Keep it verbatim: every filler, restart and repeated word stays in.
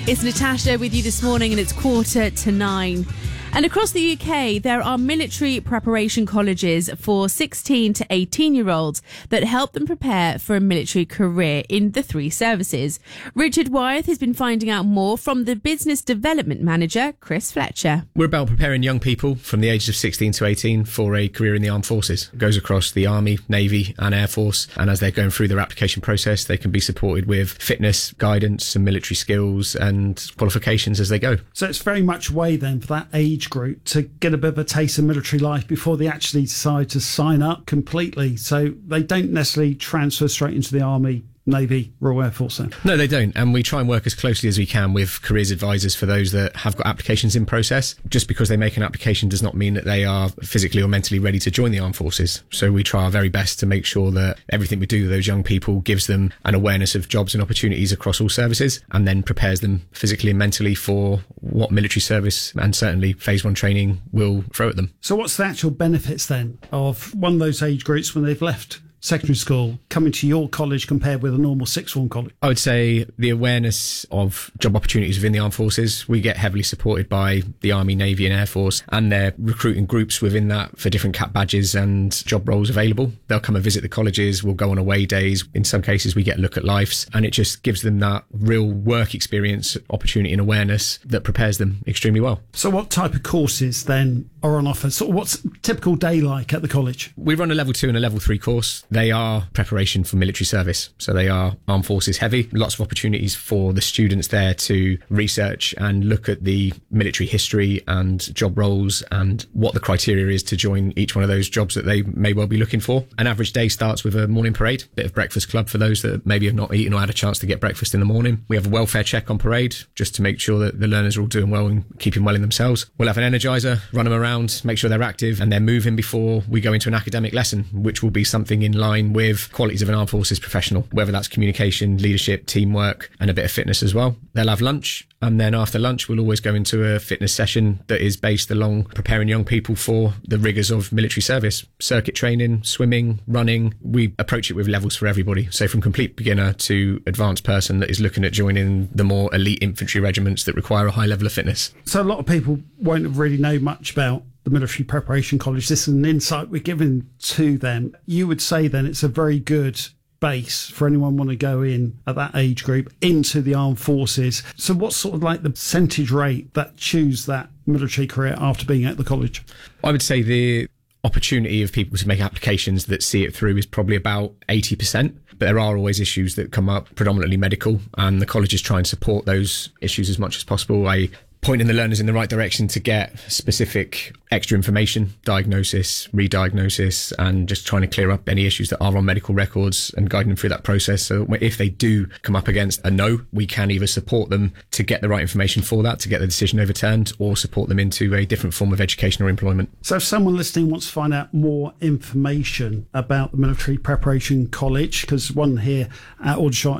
It's Natasha with you this morning, and it's quarter to nine. And across the U K, there are military preparation colleges for sixteen to eighteen year olds that help them prepare for a military career in the three services. Richard Wyeth has been finding out more from the business development manager, Chris Fletcher. We're about preparing young people from the ages of sixteen to eighteen for a career in the armed forces. It goes across the Army, Navy and Air Force. And as they're going through their application process, they can be supported with fitness, guidance, some military skills and qualifications as they go. So it's very much a way then for that age group to get a bit of a taste of military life before they actually decide to sign up completely. So they don't necessarily transfer straight into the Army, Navy, Royal Air Force then? No, they don't. And we try and work as closely as we can with careers advisors for those that have got applications in process. Just because they make an application does not mean that they are physically or mentally ready to join the armed forces. So we try our very best to make sure that everything we do with those young people gives them an awareness of jobs and opportunities across all services, and then prepares them physically and mentally for what military service and certainly phase one training will throw at them. So what's the actual benefits then of one of those age groups when they've left secondary school coming to your college compared with a normal sixth form college? I would say the awareness of job opportunities within the armed forces. We get heavily supported by the Army, Navy and Air Force, and they're recruiting groups within that for different cap badges and job roles available. They'll come and visit the colleges, we'll go on away days. In some cases we get a look at lifes, and it just gives them that real work experience, opportunity and awareness that prepares them extremely well. So what type of courses then are on offer? So what's a typical day like at the college? We run a level two and a level three course. They are preparation for military service. So they are armed forces heavy. Lots of opportunities for the students there to research and look at the military history and job roles and what the criteria is to join each one of those jobs that they may well be looking for. An average day starts with a morning parade, bit of breakfast club for those that maybe have not eaten or had a chance to get breakfast in the morning. We have a welfare check on parade just to make sure that the learners are all doing well and keeping well in themselves. We'll have an energizer, run them around, make sure they're active and they're moving before we go into an academic lesson, which will be something in line with with qualities of an armed forces professional, whether that's communication, leadership, teamwork, and a bit of fitness as well. They'll have lunch, and then after lunch, we'll always go into a fitness session that is based along preparing young people for the rigours of military service. Circuit training, swimming, running. We approach it with levels for everybody. So from complete beginner to advanced person that is looking at joining the more elite infantry regiments that require a high level of fitness. So a lot of people won't really know much about the Military Preparation College. This is an insight we're giving to them. You would say then it's a very good base for anyone want to go in at that age group into the armed forces. So what's sort of like the percentage rate that choose that military career after being at the college? I would say the opportunity of people to make applications that see it through is probably about eighty percent. But there are always issues that come up, predominantly medical, and the colleges try and support those issues as much as possible. I pointing the learners in the right direction to get specific extra information, diagnosis, re-diagnosis, and just trying to clear up any issues that are on medical records and guiding them through that process. So if they do come up against a no, we can either support them to get the right information for that, to get the decision overturned, or support them into a different form of education or employment. So if someone listening wants to find out more information about the Military Preparation College, because one here at Aldershot